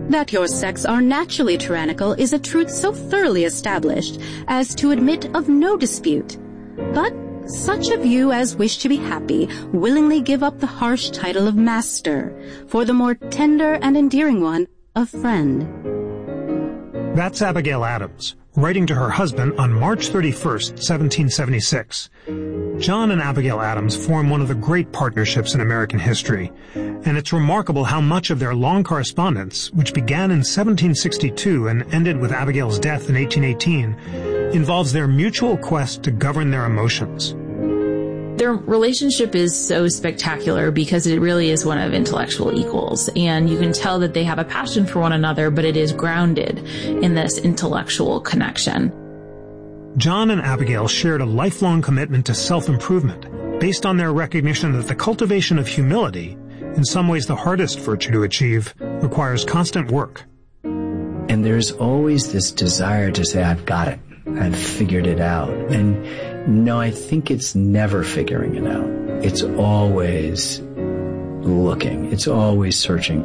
That your sex are naturally tyrannical is a truth so thoroughly established as to admit of no dispute. But such of you as wish to be happy willingly give up the harsh title of master for the more tender and endearing one of friend. That's Abigail Adams, writing to her husband on March 31st, 1776. John and Abigail Adams form one of the great partnerships in American history, and it's remarkable how much of their long correspondence, which began in 1762 and ended with Abigail's death in 1818, involves their mutual quest to govern their emotions. Their relationship is so spectacular because it really is one of intellectual equals, and you can tell that they have a passion for one another, but it is grounded in this intellectual connection. John and Abigail shared a lifelong commitment to self-improvement based on their recognition that the cultivation of humility, in some ways the hardest virtue to achieve, requires constant work. And there's always this desire to say, I've got it. I've figured it out. And no, I think it's never figuring it out. It's always looking. It's always searching.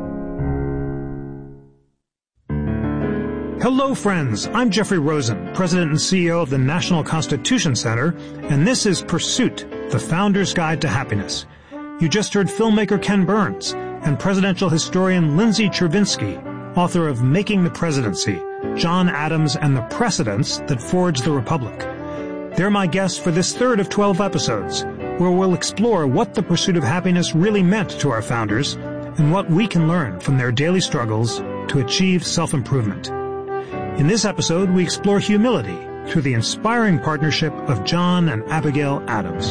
Hello, friends. I'm Jeffrey Rosen, President and CEO of the National Constitution Center, and this is Pursuit, the Founder's Guide to Happiness. You just heard filmmaker Ken Burns and presidential historian Lindsay Chervinsky, author of Making the Presidency, John Adams and the Precedents That Forged the Republic. They're my guests for this third of 12 episodes, where we'll explore what the pursuit of happiness really meant to our founders and what we can learn from their daily struggles to achieve self-improvement. In this episode, we explore humility through the inspiring partnership of John and Abigail Adams.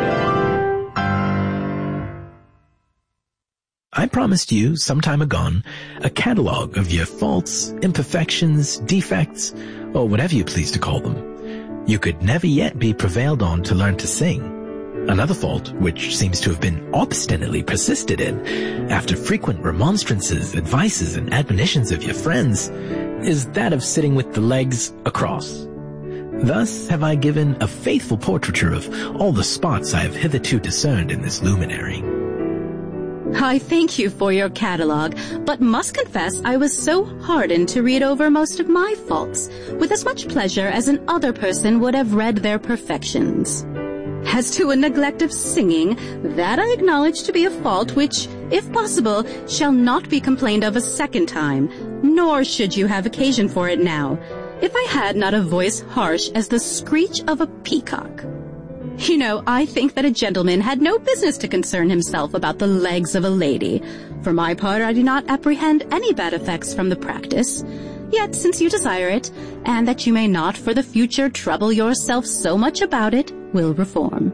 I promised you some time ago a catalog of your faults, imperfections, defects, or whatever you please to call them. You could never yet be prevailed on to learn to sing. Another fault, which seems to have been obstinately persisted in after frequent remonstrances, advices, and admonitions of your friends, is that of sitting with the legs across. Thus have I given a faithful portraiture of all the spots I have hitherto discerned in this luminary. I thank you for your catalog, but must confess I was so hardened to read over most of my faults with as much pleasure as an other person would have read their perfections. As to a neglect of singing, that I acknowledge to be a fault which, if possible, shall not be complained of a second time, nor should you have occasion for it now, if I had not a voice harsh as the screech of a peacock. You know, I think that a gentleman had no business to concern himself about the legs of a lady. For my part, I do not apprehend any bad effects from the practice. Yet, since you desire it, and that you may not for the future trouble yourself so much about it, will reform.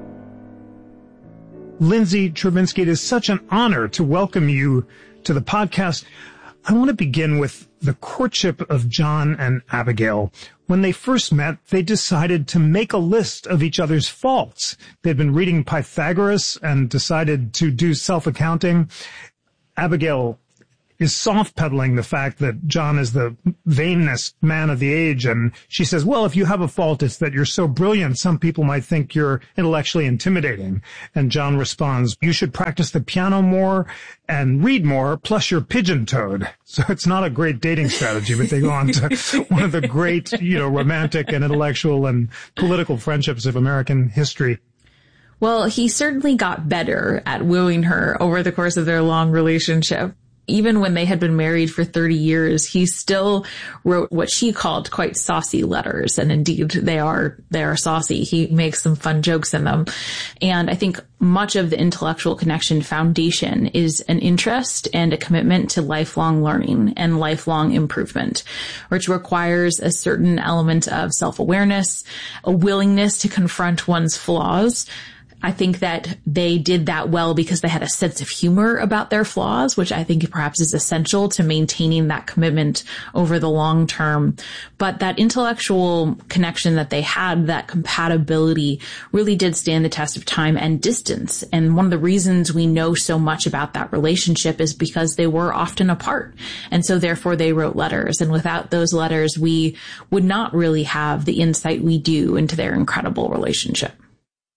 Lindsay Chervinsky, it is such an honor to welcome you to the podcast. I want to begin with the courtship of John and Abigail. When they first met, they decided to make a list of each other's faults. They'd been reading Pythagoras and decided to do self-accounting. Abigail is soft-pedaling the fact that John is the vainest man of the age, and she says, well, if you have a fault, it's that you're so brilliant, some people might think you're intellectually intimidating. And John responds, you should practice the piano more and read more, plus you're pigeon-toed. So it's not a great dating strategy, but they go on to one of the great, romantic and intellectual and political friendships of American history. Well, he certainly got better at wooing her over the course of their long relationship. Even when they had been married for 30 years, he still wrote what she called quite saucy letters. And indeed, they are saucy. He makes some fun jokes in them. And I think much of the intellectual connection foundation is an interest and a commitment to lifelong learning and lifelong improvement, which requires a certain element of self-awareness, a willingness to confront one's flaws. I think that they did that well because they had a sense of humor about their flaws, which I think perhaps is essential to maintaining that commitment over the long term. But that intellectual connection that they had, that compatibility, really did stand the test of time and distance. And one of the reasons we know so much about that relationship is because they were often apart. And so therefore they wrote letters. And without those letters, we would not really have the insight we do into their incredible relationship.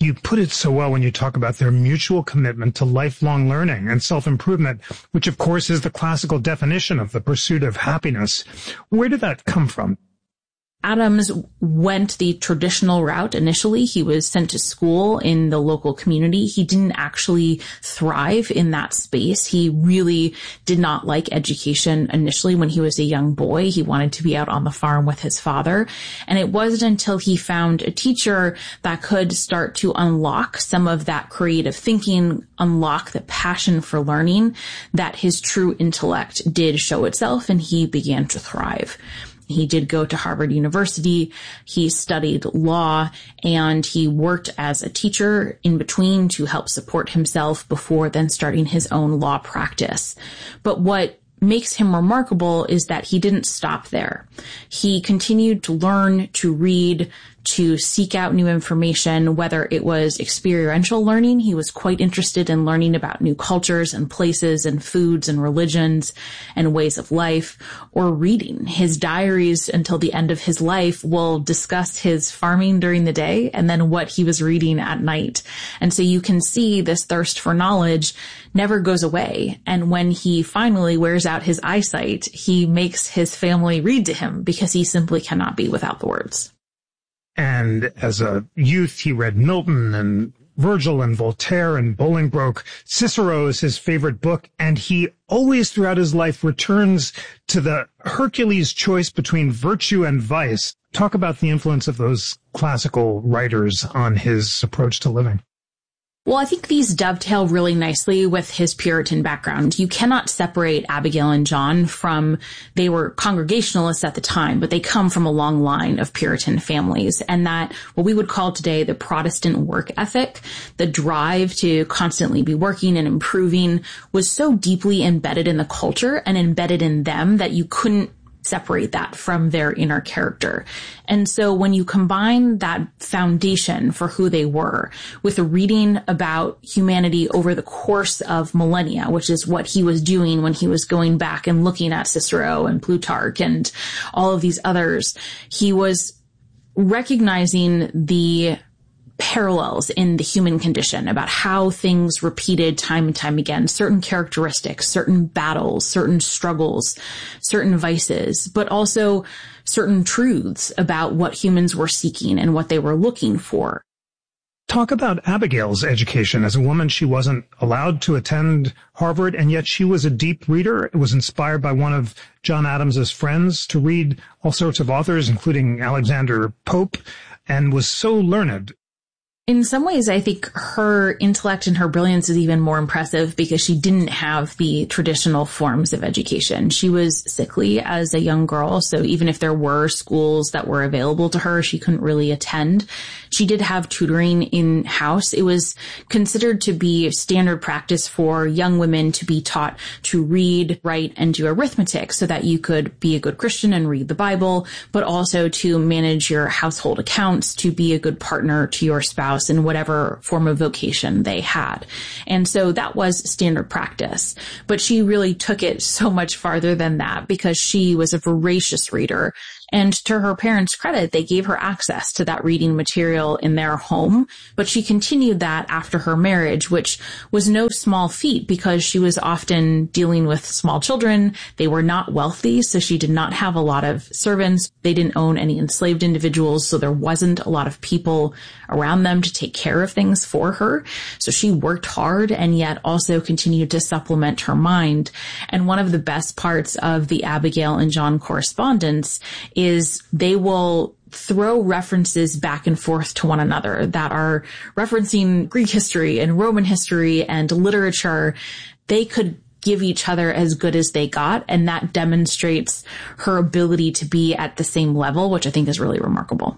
You put it so well when you talk about their mutual commitment to lifelong learning and self-improvement, which of course is the classical definition of the pursuit of happiness. Where did that come from? Adams went the traditional route initially. He was sent to school in the local community. He didn't actually thrive in that space. He really did not like education initially when he was a young boy. He wanted to be out on the farm with his father. And it wasn't until he found a teacher that could start to unlock some of that creative thinking, unlock the passion for learning, that his true intellect did show itself and he began to thrive. He did go to Harvard University. He studied law and he worked as a teacher in between to help support himself before then starting his own law practice. But what makes him remarkable is that he didn't stop there. He continued to learn, to read, to seek out new information, whether it was experiential learning. He was quite interested in learning about new cultures and places and foods and religions and ways of life, or reading. His diaries until the end of his life will discuss his farming during the day and then what he was reading at night. And so you can see this thirst for knowledge never goes away. And when he finally wears out his eyesight, he makes his family read to him because he simply cannot be without the words. And as a youth, he read Milton and Virgil and Voltaire and Bolingbroke. Cicero is his favorite book, and he always throughout his life returns to the Hercules choice between virtue and vice. Talk about the influence of those classical writers on his approach to living. Well, I think these dovetail really nicely with his Puritan background. You cannot separate Abigail and John from, they were Congregationalists at the time, but they come from a long line of Puritan families. And that, what we would call today the Protestant work ethic, the drive to constantly be working and improving, was so deeply embedded in the culture and embedded in them that you couldn't separate that from their inner character. And so when you combine that foundation for who they were with a reading about humanity over the course of millennia, which is what he was doing when he was going back and looking at Cicero and Plutarch and all of these others, he was recognizing the parallels in the human condition about how things repeated time and time again, certain characteristics, certain battles, certain struggles, certain vices, but also certain truths about what humans were seeking and what they were looking for. Talk about Abigail's education. As a woman, she wasn't allowed to attend Harvard, and yet she was a deep reader. It was inspired by one of John Adams's friends to read all sorts of authors, including Alexander Pope, and was so learned. In some ways, I think her intellect and her brilliance is even more impressive because she didn't have the traditional forms of education. She was sickly as a young girl, so even if there were schools that were available to her, she couldn't really attend. She did have tutoring in-house. It was considered to be standard practice for young women to be taught to read, write, and do arithmetic so that you could be a good Christian and read the Bible, but also to manage your household accounts, to be a good partner to your spouse in whatever form of vocation they had. And so that was standard practice. But she really took it so much farther than that because she was a voracious reader. And to her parents' credit, they gave her access to that reading material in their home. But she continued that after her marriage, which was no small feat because she was often dealing with small children. They were not wealthy, so she did not have a lot of servants. They didn't own any enslaved individuals, so there wasn't a lot of people around them to take care of things for her. So she worked hard and yet also continued to supplement her mind. And one of the best parts of the Abigail and John correspondence is they will throw references back and forth to one another that are referencing Greek history and Roman history and literature. They could give each other as good as they got, and that demonstrates her ability to be at the same level, which I think is really remarkable.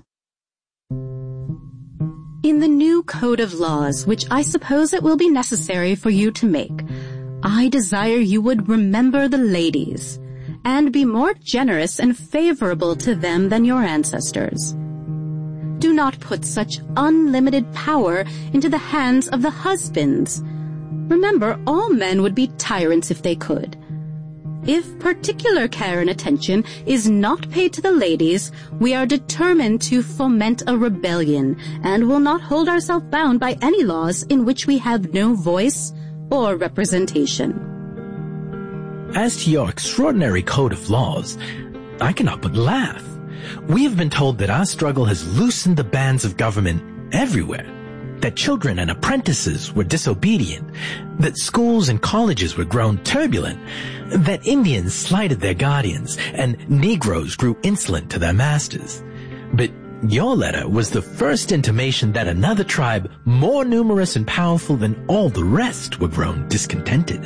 In the new code of laws, which I suppose it will be necessary for you to make, I desire you would remember the ladies and be more generous and favorable to them than your ancestors. Do not put such unlimited power into the hands of the husbands. Remember, all men would be tyrants if they could. If particular care and attention is not paid to the ladies, we are determined to foment a rebellion and will not hold ourselves bound by any laws in which we have no voice or representation. As to your extraordinary code of laws, I cannot but laugh. We have been told that our struggle has loosened the bands of government everywhere, that children and apprentices were disobedient, that schools and colleges were grown turbulent, that Indians slighted their guardians, and Negroes grew insolent to their masters. But your letter was the first intimation that another tribe more numerous and powerful than all the rest were grown discontented.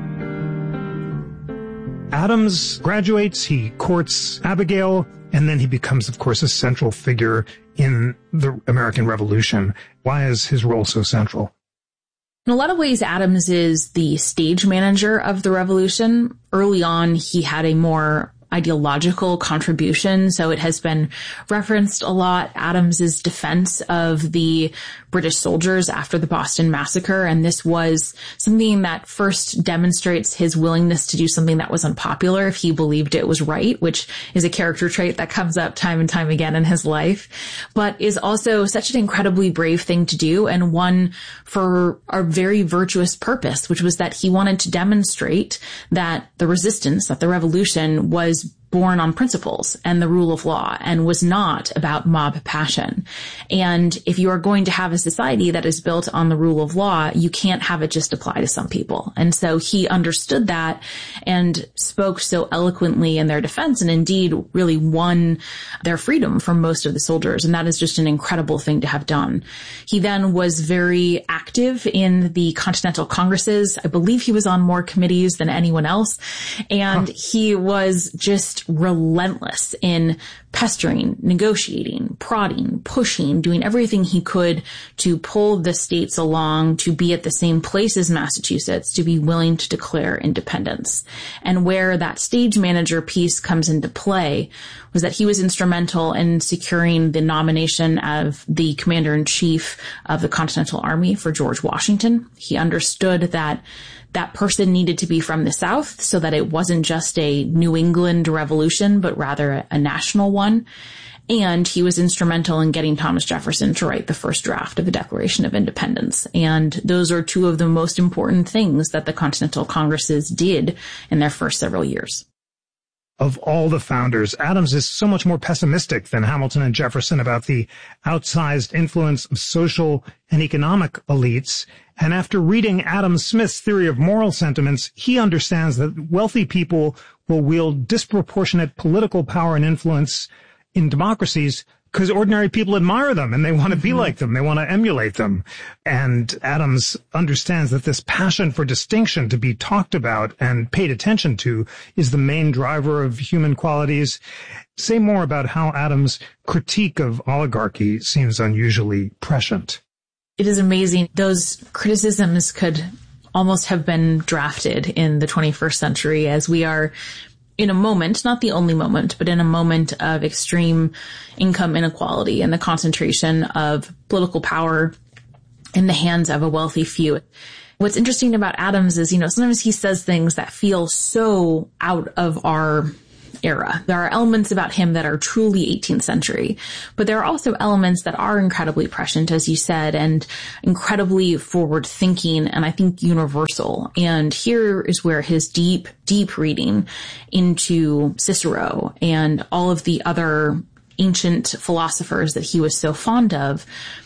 Adams graduates, he courts Abigail, and then he becomes, of course, a central figure in the American Revolution. Why is his role so central? In a lot of ways, Adams is the stage manager of the revolution. Early on, he had a more ideological contribution, so it has been referenced a lot, Adams's defense of the British soldiers after the Boston Massacre, and this was something that first demonstrates his willingness to do something that was unpopular if he believed it was right, which is a character trait that comes up time and time again in his life, but is also such an incredibly brave thing to do, and one for a very virtuous purpose, which was that he wanted to demonstrate that the resistance, that the revolution was born on principles and the rule of law and was not about mob passion. And if you are going to have a society that is built on the rule of law, you can't have it just apply to some people. And so he understood that and spoke so eloquently in their defense and indeed really won their freedom from most of the soldiers. And that is just an incredible thing to have done. He then was very active in the Continental Congresses. I believe he was on more committees than anyone else. And he was just relentless in pestering, negotiating, prodding, pushing, doing everything he could to pull the states along to be at the same place as Massachusetts, to be willing to declare independence. And where that stage manager piece comes into play was that he was instrumental in securing the nomination of the commander-in-chief of the Continental Army for George Washington. He understood that that person needed to be from the South so that it wasn't just a New England revolution, but rather a national one. And he was instrumental in getting Thomas Jefferson to write the first draft of the Declaration of Independence. And those are two of the most important things that the Continental Congresses did in their first several years. Of all the founders, Adams is so much more pessimistic than Hamilton and Jefferson about the outsized influence of social and economic elites. And after reading Adam Smith's theory of moral sentiments, he understands that wealthy people will wield disproportionate political power and influence in democracies because ordinary people admire them and they want to be like them. They want to emulate them. And Adams understands that this passion for distinction to be talked about and paid attention to is the main driver of human qualities. Say more about how Adams' critique of oligarchy seems unusually prescient. It is amazing. Those criticisms could almost have been drafted in the 21st century as we are in a moment, not the only moment, but in a moment of extreme income inequality and the concentration of political power in the hands of a wealthy few. What's interesting about Adams is, sometimes he says things that feel so out of our era. There are elements about him that are truly 18th century, but there are also elements that are incredibly prescient, as you said, and incredibly forward thinking, and I think universal. And here is where his deep, deep reading into Cicero and all of the other ancient philosophers that he was so fond of,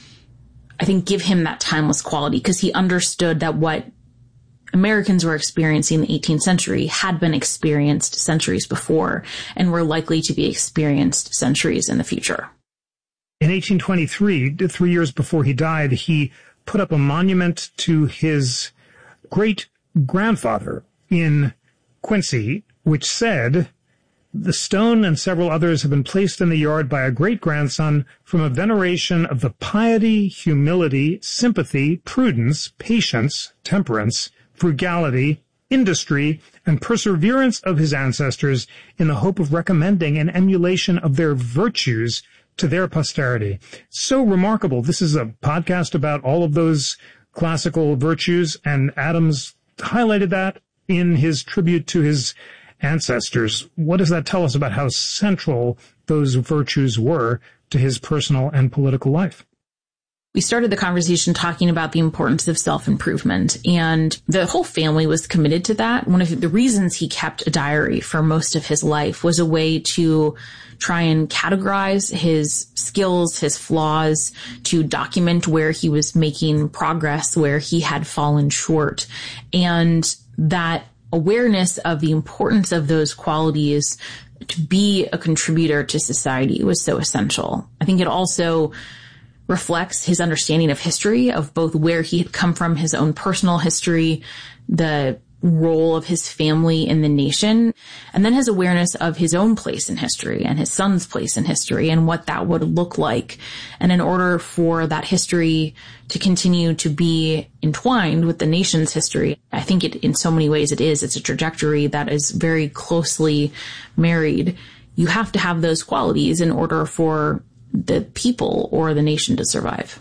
I think give him that timeless quality, because he understood that what Americans were experiencing in the 18th century had been experienced centuries before and were likely to be experienced centuries in the future. In 1823, 3 years before he died, he put up a monument to his great-grandfather in Quincy, which said, "The stone and several others have been placed in the yard by a great-grandson from a veneration of the piety, humility, sympathy, prudence, patience, temperance, frugality, industry, and perseverance of his ancestors in the hope of recommending an emulation of their virtues to their posterity." So remarkable. This is a podcast about all of those classical virtues, and Adams highlighted that in his tribute to his ancestors. What does that tell us about how central those virtues were to his personal and political life? We started the conversation talking about the importance of self-improvement, and the whole family was committed to that. One of the reasons he kept a diary for most of his life was a way to try and categorize his skills, his flaws, to document where he was making progress, where he had fallen short. And that awareness of the importance of those qualities to be a contributor to society was so essential. I think it also reflects his understanding of history, of both where he had come from, his own personal history, the role of his family in the nation, and then his awareness of his own place in history and his son's place in history and what that would look like. And in order for that history to continue to be entwined with the nation's history, I think in so many ways it's a trajectory that is very closely married. You have to have those qualities in order for the people or the nation to survive.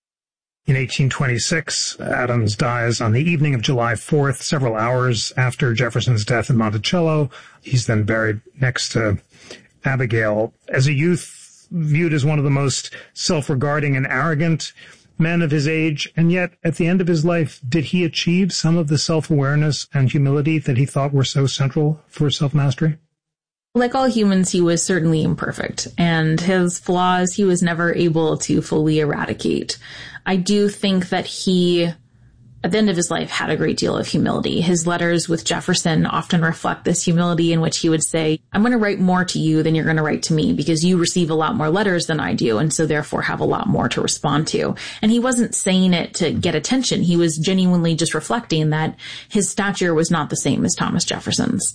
In 1826, Adams dies on the evening of July 4th, several hours after Jefferson's death in Monticello. He's then buried next to Abigail. As a youth, viewed as one of the most self-regarding and arrogant men of his age, and yet at the end of his life, did he achieve some of the self-awareness and humility that he thought were so central for self-mastery? Like all humans, he was certainly imperfect, and his flaws he was never able to fully eradicate. I do think that he, at the end of his life, had a great deal of humility. His letters with Jefferson often reflect this humility in which he would say, I'm going to write more to you than you're going to write to me because you receive a lot more letters than I do, and so therefore have a lot more to respond to. And he wasn't saying it to get attention. He was genuinely just reflecting that his stature was not the same as Thomas Jefferson's.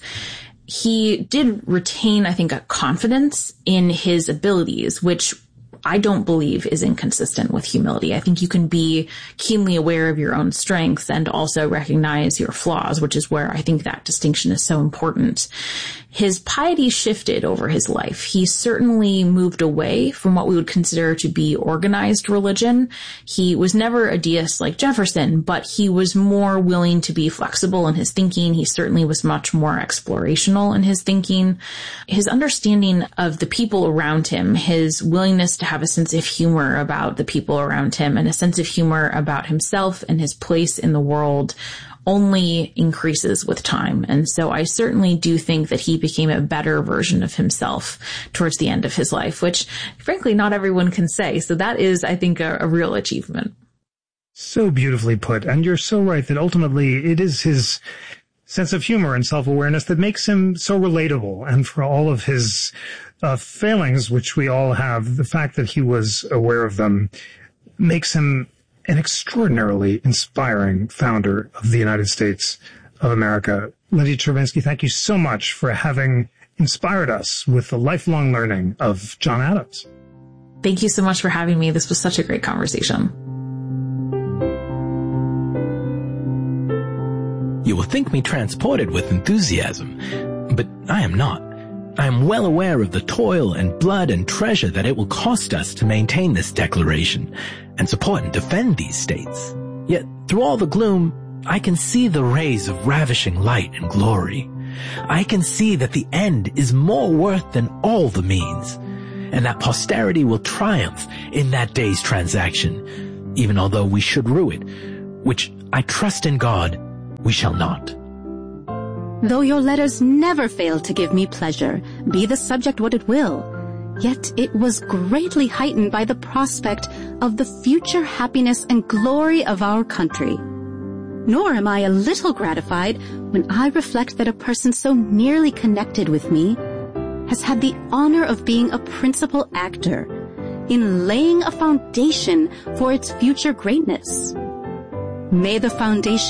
He did retain, I think, a confidence in his abilities, which I don't believe is inconsistent with humility. I think you can be keenly aware of your own strengths and also recognize your flaws, which is where I think that distinction is so important. His piety shifted over his life. He certainly moved away from what we would consider to be organized religion. He was never a deist like Jefferson, but he was more willing to be flexible in his thinking. He certainly was much more explorational in his thinking. His understanding of the people around him, his willingness to have a sense of humor about the people around him and a sense of humor about himself and his place in the world only increases with time. And so I certainly do think that he became a better version of himself towards the end of his life, which frankly not everyone can say. So that is, I think, a real achievement. So beautifully put. And you're so right that ultimately it is his sense of humor and self-awareness that makes him so relatable. And for all of his failings, which we all have, the fact that he was aware of them makes him an extraordinarily inspiring founder of the United States of America. Lindy Chervinsky, thank you so much for having inspired us with the lifelong learning of John Adams. Thank you so much for having me. This was such a great conversation. You will think me transported with enthusiasm, but I am not. I am well aware of the toil and blood and treasure that it will cost us to maintain this declaration and support and defend these states. Yet, through all the gloom, I can see the rays of ravishing light and glory. I can see that the end is more worth than all the means, and that posterity will triumph in that day's transaction, even although we should rue it, which I trust in God we shall not. Though your letters never fail to give me pleasure, be the subject what it will, yet it was greatly heightened by the prospect of the future happiness and glory of our country. Nor am I a little gratified when I reflect that a person so nearly connected with me has had the honor of being a principal actor in laying a foundation for its future greatness. May the foundation